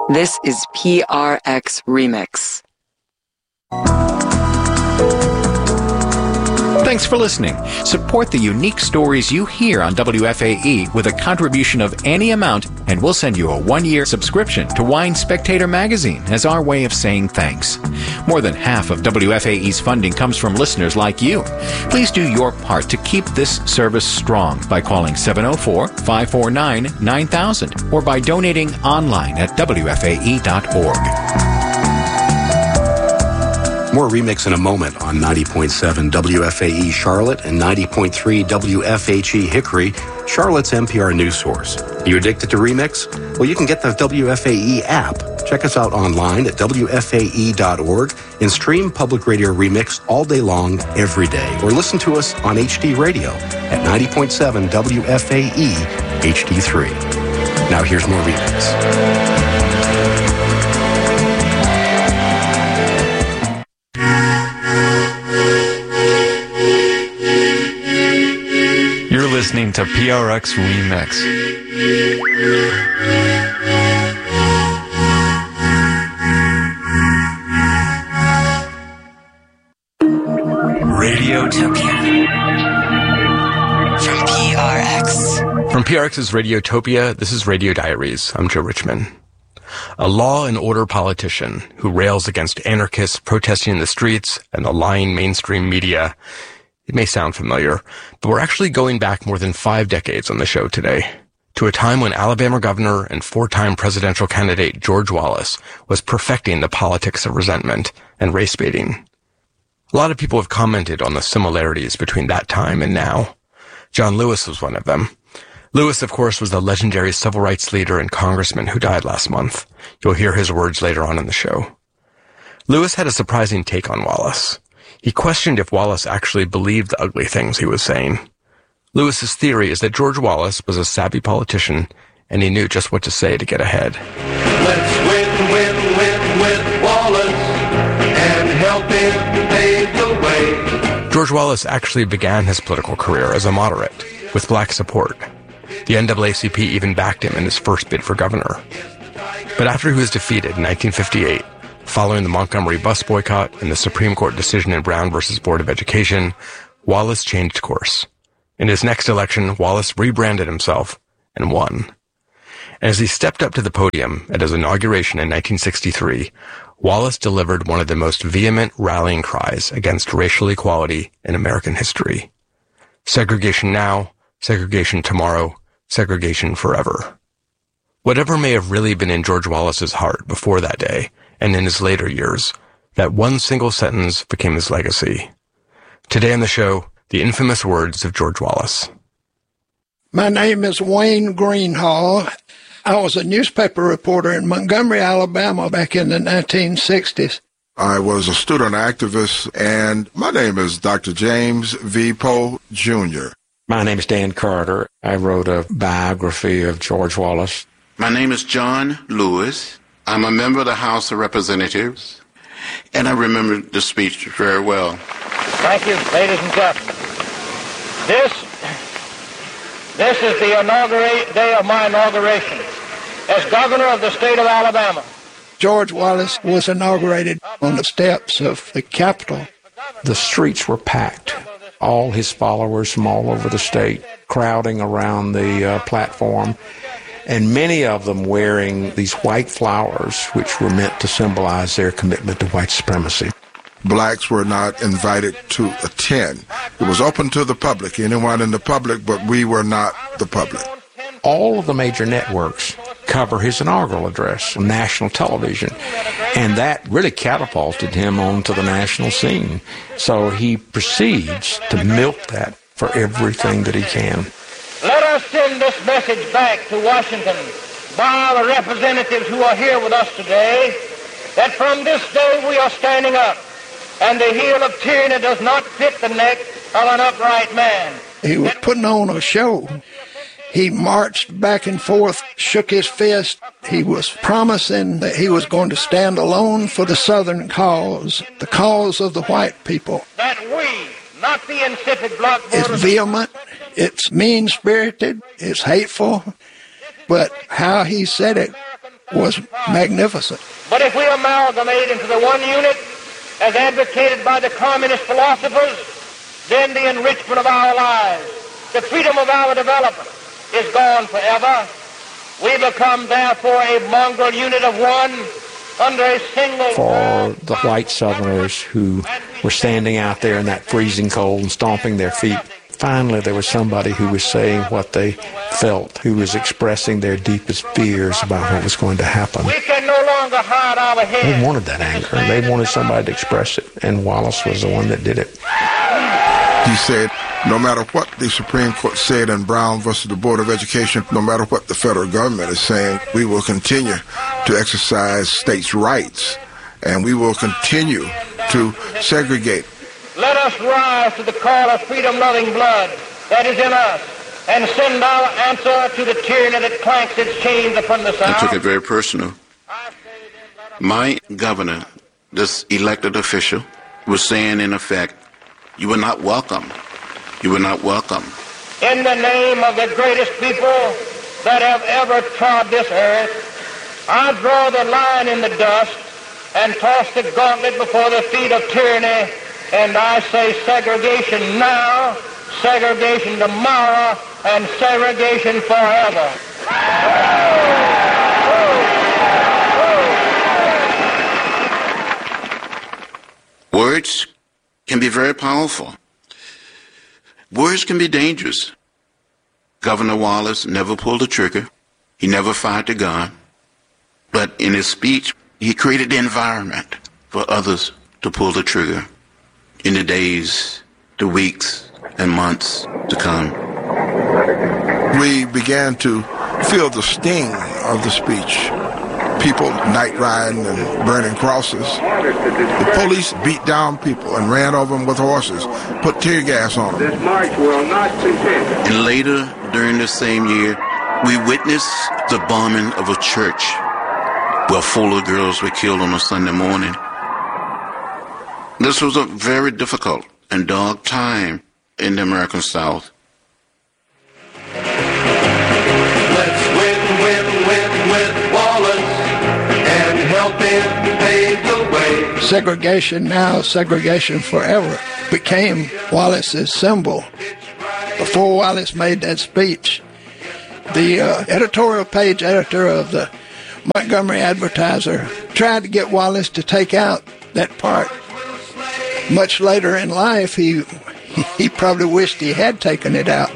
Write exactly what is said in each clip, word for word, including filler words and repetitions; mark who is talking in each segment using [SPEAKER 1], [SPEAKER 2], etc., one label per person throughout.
[SPEAKER 1] This is P R X Remix.
[SPEAKER 2] Thanks for listening. Support the unique stories you hear on W F A E with a contribution of any amount, and we'll send you a one-year subscription to Wine Spectator magazine as our way of saying thanks. More than half of W F A E's funding comes from listeners like you. Please do your part to keep this service strong by calling seven oh four, five four nine, nine thousand or by donating online at W F A E dot org.
[SPEAKER 3] More Remix in a moment on ninety point seven W F A E Charlotte and ninety point three W F H E Hickory, Charlotte's N P R news source. Are you addicted to Remix? Well, you can get the W F A E app. Check us out online at W F A E dot org and stream Public Radio Remix all day long, every day. Or listen to us on H D Radio at ninety point seven W F A E H D three. Now here's more Remix.
[SPEAKER 4] You're listening to P R X Remix.
[SPEAKER 1] Radiotopia. From P R X.
[SPEAKER 5] From P R X's Radiotopia, this is Radio Diaries. I'm Joe Richman. A law and order politician who rails against anarchists protesting in the streets and the lying mainstream media. It may sound familiar, but we're actually going back more than five decades on the show today, to a time when Alabama governor and four-time presidential candidate George Wallace was perfecting the politics of resentment and race baiting. A lot of people have commented on the similarities between that time and now. John Lewis was one of them. Lewis, of course, was the legendary civil rights leader and congressman who died last month. You'll hear his words later on in the show. Lewis had a surprising take on Wallace. He questioned if Wallace actually believed the ugly things he was saying. Lewis's theory is that George Wallace was a savvy politician, and he knew just what to say to get ahead.
[SPEAKER 6] Let's win, win, win with Wallace and help him pave the way.
[SPEAKER 5] George Wallace actually began his political career as a moderate, with black support. The N double A C P even backed him in his first bid for governor. But after he was defeated in nineteen fifty-eight, following the Montgomery bus boycott and the Supreme Court decision in Brown versus Board of Education, Wallace changed course. In his next election, Wallace rebranded himself and won. And as he stepped up to the podium at his inauguration in nineteen sixty-three, Wallace delivered one of the most vehement rallying cries against racial equality in American history. Segregation now, segregation tomorrow, segregation forever. Whatever may have really been in George Wallace's heart before that day, and in his later years, that one single sentence became his legacy. Today on the show, the infamous words of George Wallace.
[SPEAKER 7] My name is Wayne Greenhall. I was a newspaper reporter in Montgomery, Alabama back in the nineteen sixties.
[SPEAKER 8] I was a student activist, and my name is Doctor James V. Poe, Junior
[SPEAKER 9] My name is Dan Carter. I wrote a biography of George Wallace.
[SPEAKER 10] My name is John Lewis. I'm a member of the House of Representatives, and I remember the speech very well.
[SPEAKER 11] Thank you, ladies and gentlemen. This, this is the inaugurate day of my inauguration as governor of the state of Alabama.
[SPEAKER 7] George Wallace was inaugurated on the steps of the Capitol.
[SPEAKER 9] The streets were packed. All his followers from all over the state crowding around the uh, platform, and many of them wearing these white flowers, which were meant to symbolize their commitment to white supremacy.
[SPEAKER 8] Blacks were not invited to attend. It was open to the public, anyone in the public, but we were not the public.
[SPEAKER 9] All of the major networks cover his inaugural address on national television, and that really catapulted him onto the national scene. So he proceeds to milk that for everything that he can.
[SPEAKER 11] Let us send this message back to Washington by the representatives who are here with us today, that from this day we are standing up, and the heel of tyranny does not fit the neck of an upright man.
[SPEAKER 7] He was putting on a show. He marched back and forth, shook his fist. He was promising that he was going to stand alone for the Southern cause, the cause of the white people.
[SPEAKER 11] That we, not the insipid block voters...
[SPEAKER 7] It's vehement, it's mean-spirited, it's hateful, but how he said it was magnificent.
[SPEAKER 11] But if we amalgamate into the one unit, as advocated by the communist philosophers, then the enrichment of our lives, the freedom of our development is gone forever. We become, therefore, a mongrel unit of one under a single...
[SPEAKER 9] For the white Southerners who were standing out there in that freezing cold and stomping their feet, finally there was somebody who was saying what they felt, who was expressing their deepest fears about what was going to happen.
[SPEAKER 11] We can no longer hide our heads.
[SPEAKER 9] They wanted that anger, and they wanted somebody to express it, and Wallace was the one that did it.
[SPEAKER 8] He said, no matter what the Supreme Court said in Brown versus the Board of Education, no matter what the federal government is saying, we will continue to exercise states' rights, and we will continue to segregate.
[SPEAKER 11] Let us rise to the call of freedom-loving blood that is in us and send our answer to the tyranny that clanks its chains upon the South.
[SPEAKER 10] I took it very personal. My governor, this elected official, was saying, in effect, you were not welcome. You were not welcome.
[SPEAKER 11] In the name of the greatest people that have ever trod this earth, I draw the line in the dust and toss the gauntlet before the feet of tyranny, and I say segregation now, segregation tomorrow, and segregation forever.
[SPEAKER 10] Words can be very powerful. Words can be dangerous. Governor Wallace never pulled the trigger. He never fired the gun. But in his speech, he created the environment for others to pull the trigger in the days, the weeks, and months to come.
[SPEAKER 8] We began to feel the sting of the speech. People night riding and burning crosses. The police beat down people and ran over them with horses, put tear gas on them.
[SPEAKER 6] This march will not continue.
[SPEAKER 10] And later, during the same year, we witnessed the bombing of a church where four little girls were killed on a Sunday morning. This was a very difficult and dark time in the American South.
[SPEAKER 6] Let's win, win, win with Wallace and help him pave the way.
[SPEAKER 7] Segregation now, segregation forever became Wallace's symbol. Before Wallace made that speech, the uh, editorial page editor of the Montgomery Advertiser tried to get Wallace to take out that part. Much later in life, he he probably wished he had taken it out.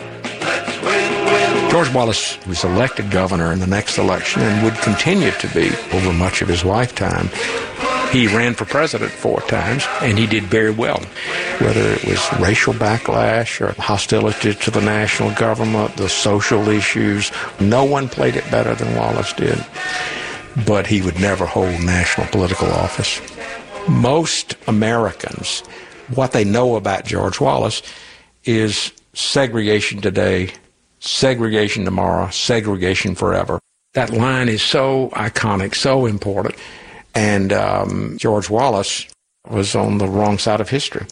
[SPEAKER 9] George Wallace was elected governor in the next election and would continue to be over much of his lifetime. He ran for president four times, and he did very well. Whether it was racial backlash or hostility to the national government, the social issues, no one played it better than Wallace did. But he would never hold national political office. Most Americans, what they know about George Wallace is segregation today, segregation tomorrow, segregation forever. That line is so iconic, so important. And um, George Wallace was on the wrong side of history.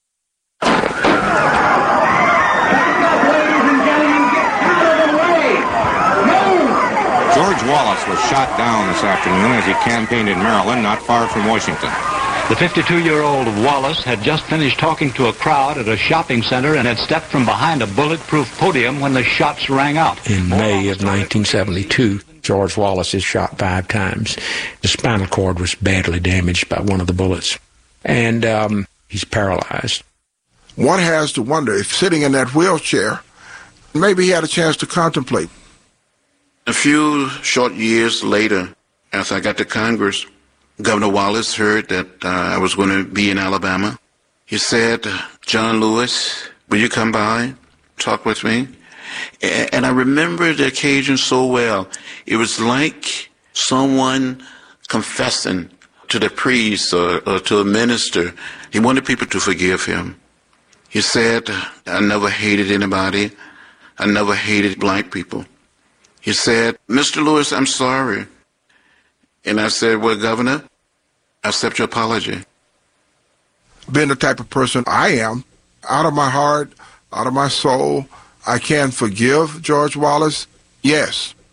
[SPEAKER 12] George Wallace was shot down this afternoon as he campaigned in Maryland, not far from Washington.
[SPEAKER 13] The fifty-two-year-old Wallace had just finished talking to a crowd at a shopping center and had stepped from behind a bulletproof podium when the shots rang out.
[SPEAKER 9] In May of nineteen seventy-two, George Wallace is shot five times. The spinal cord was badly damaged by one of the bullets, and um, he's paralyzed.
[SPEAKER 8] One has to wonder if sitting in that wheelchair, maybe he had a chance to contemplate.
[SPEAKER 10] A few short years later, after I got to Congress, Governor Wallace heard that uh, I was going to be in Alabama. He said, John Lewis, will you come by, talk with me? And I remember the occasion so well. It was like someone confessing to the priest or, or to a minister. He wanted people to forgive him. He said, I never hated anybody. I never hated black people. He said, Mister Lewis, I'm sorry. And I said, well, Governor, I accept your apology.
[SPEAKER 8] Being the type of person I am, out of my heart, out of my soul, I can forgive George Wallace, yes.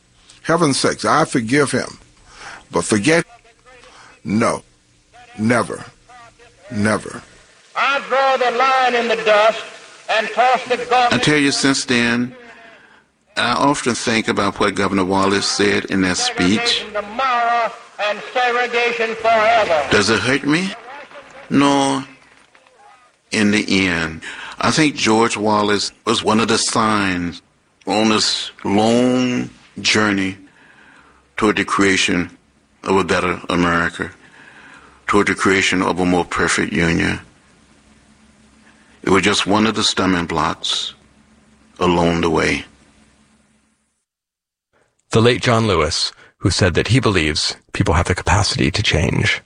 [SPEAKER 8] heaven's sakes, I forgive him. But forget, no, never, never.
[SPEAKER 11] I draw the line in the dust and toss the gauntlet.
[SPEAKER 10] I tell you, since then, I often think about what Governor Wallace said in that speech.
[SPEAKER 11] Tomorrow and segregation forever.
[SPEAKER 10] Does it hurt me? No. In the end, I think George Wallace was one of the signs on this long journey toward the creation of a better America, toward the creation of a more perfect union. It was just one of the stumbling blocks along the way.
[SPEAKER 5] The late John Lewis, who said that he believes people have the capacity to change.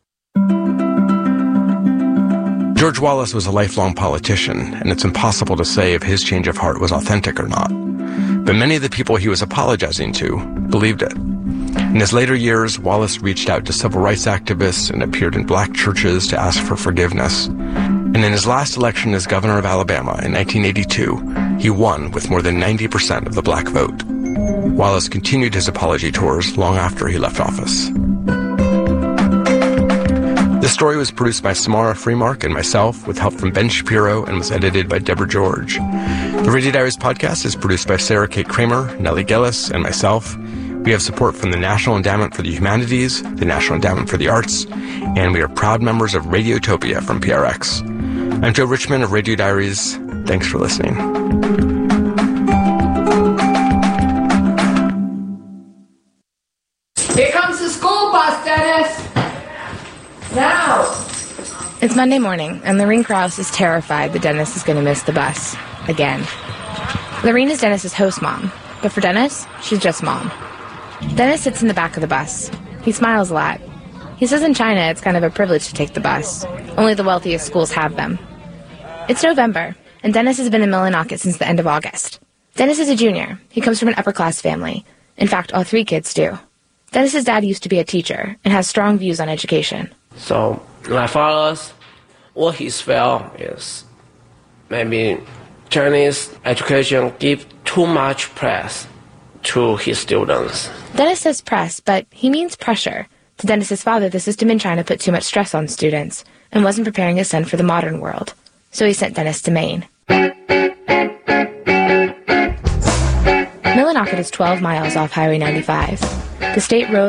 [SPEAKER 5] George Wallace was a lifelong politician, and it's impossible to say if his change of heart was authentic or not. But many of the people he was apologizing to believed it. In his later years, Wallace reached out to civil rights activists and appeared in black churches to ask for forgiveness. And in his last election as governor of Alabama in nineteen eighty-two, he won with more than ninety percent of the black vote. Wallace continued his apology tours long after he left office. This story was produced by Samara Freemark and myself, with help from Ben Shapiro, and was edited by Deborah George. The Radio Diaries podcast is produced by Sarah Kate Kramer, Nellie Gillis, and myself. We have support from the National Endowment for the Humanities, the National Endowment for the Arts, and we are proud members of Radiotopia from P R X. I'm Joe Richmond of Radio Diaries. Thanks for listening.
[SPEAKER 14] Here comes the school bus, Dennis! Now!
[SPEAKER 15] It's Monday morning, and Lorene Krause is terrified that Dennis is going to miss the bus. Again. Lorene is Dennis's host mom, but for Dennis, she's just mom. Dennis sits in the back of the bus. He smiles a lot. He says in China it's kind of a privilege to take the bus. Only the wealthiest schools have them. It's November, and Dennis has been in Millinocket since the end of August. Dennis is a junior. He comes from an upper-class family. In fact, all three kids do. Dennis's dad used to be a teacher and has strong views on education.
[SPEAKER 16] So, my father, what he felt is maybe Chinese education give too much press to his students.
[SPEAKER 15] Dennis says press, but he means pressure. To Dennis's father, the system in China put too much stress on students and wasn't preparing his son for the modern world. So he sent Dennis to Maine. Millinocket is twelve miles off Highway ninety-five. The state road